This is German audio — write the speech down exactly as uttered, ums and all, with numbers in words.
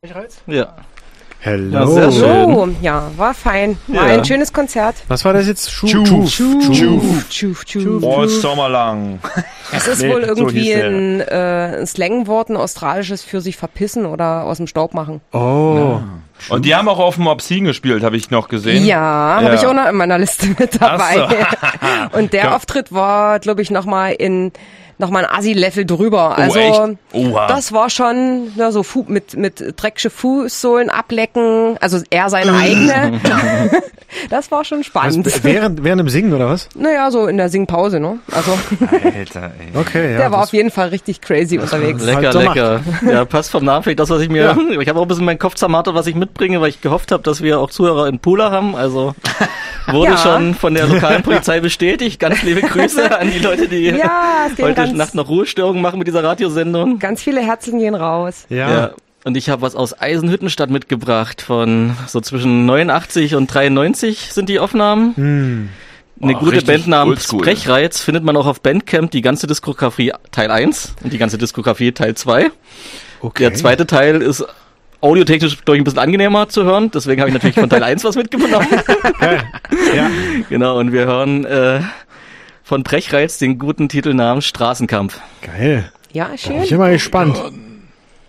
Ja. Hello. Na, sehr schön. So, ja, war fein. War Ja. ein schönes Konzert. Was war das jetzt? Schu- Tschuf. Tschuf, tschuf, tschuf. Oh, Sommerlang. Es ist Nee, wohl so irgendwie hieß der. ein, äh, ein Slangwort, ein australisches für sich verpissen oder aus dem Staub machen. Oh. Und die haben auch auf dem Obscene gespielt, habe ich noch gesehen. Ja, Ja. habe ich auch noch in meiner Liste mit dabei. Ach Und der Ja. Auftritt war, glaube ich, nochmal in nochmal ein Assi-Level drüber. Also echt? Oha. das war schon ja, so Fu mit mit dreckige Fußsohlen ablecken, also er seine eigene. Das war schon Was, spannend. während, während dem Singen oder was? Naja, so in der Singpause, ne? Also Alter, ey. Okay, ja. der war das- auf jeden Fall richtig crazy unterwegs. Lecker, halt so lecker. Ja, passt vom Namen vielleicht das, was ich mir... Ja. Ich habe auch ein bisschen meinen Kopf zermartert, was ich mitbringe, weil ich gehofft habe, dass wir auch Zuhörer in Pula haben. Also wurde Ja. schon von der lokalen Polizei bestätigt. Ganz liebe Grüße an die Leute, die Ja, es gehen heute ganz, Nacht noch Ruhestörungen machen mit dieser Radiosendung. ganz viele Herzen gehen raus. Ja. Ja. Und ich habe was aus Eisenhüttenstadt mitgebracht von so zwischen neunundachtzig und dreiundneunzig sind die Aufnahmen. Hm. Eine Oh, gute richtig Band namens oldschool. Brechreiz findet man auch auf Bandcamp, die ganze Diskografie Teil eins und die ganze Diskografie Teil zwei. Okay. Der zweite Teil ist audiotechnisch, glaube ich, ein bisschen angenehmer zu hören, deswegen habe ich natürlich von Teil eins was mitgenommen. Geil. Ja. Genau, und wir hören äh, von Brechreiz den guten Titelnamen Straßenkampf. Geil. Ja, schön. Ich bin mal gespannt.